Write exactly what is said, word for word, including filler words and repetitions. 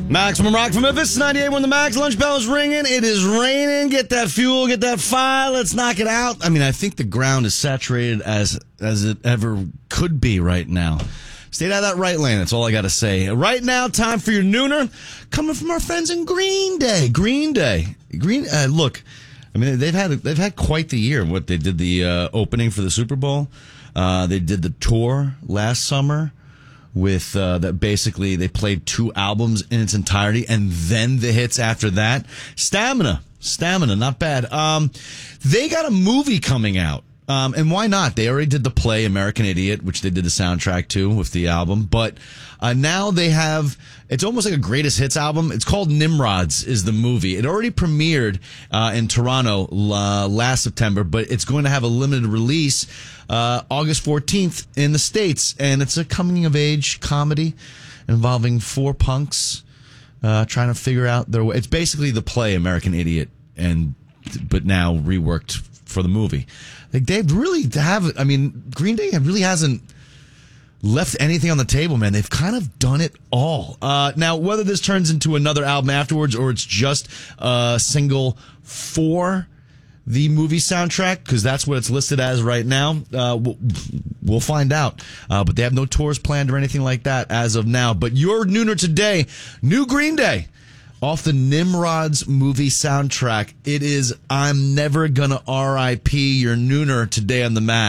Maximum Rock from Memphis, ninety-eight when the Max. Lunch bell is ringing. It is raining. Get that fuel, get that fire. Let's knock it out. I mean, I think the ground is saturated as as it ever could be right now. Stay out of that right lane. That's all I got to say. Right now, time for your nooner. Coming from our friends in Green Day. Green Day. Green. Uh, look, I mean, they've had they've had quite the year. What they did the uh, opening for the Super Bowl. Uh, they did the tour last summer. With uh, that, basically they played two albums in its entirety, and then the hits after that. Stamina, stamina, not bad. Um, they got a movie coming out, um, and why not? They already did the play American Idiot, which they did the soundtrack to with the album. But uh, now they have. It's almost like a greatest hits album. It's called Nimrods. Is the movie? It already premiered uh, in Toronto uh, last September, but it's going to have a limited release. Uh, August fourteenth in the States, and it's a coming-of-age comedy involving four punks uh, trying to figure out their way. It's basically the play American Idiot, and but now reworked for the movie. Like they really have. I mean, Green Day really hasn't left anything on the table, man. They've kind of done it all. Uh, now, whether this turns into another album afterwards or it's just a single for the movie soundtrack, because that's what it's listed as right now. Uh, we'll, we'll find out. Uh, but they have no tours planned or anything like that as of now. But your nooner today, new Green Day, off the Nimrods movie soundtrack. It is I'm Never Gonna R I P your nooner today on the Mac.